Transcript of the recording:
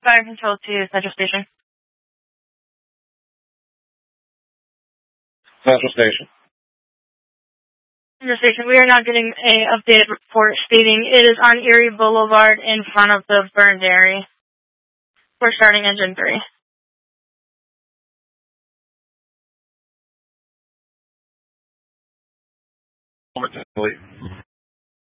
Fire control to Central Station. Central Station. Central Station, we are now getting a updated report stating it is on Erie Boulevard in front of the burned area. We're starting engine 3. Momentarily.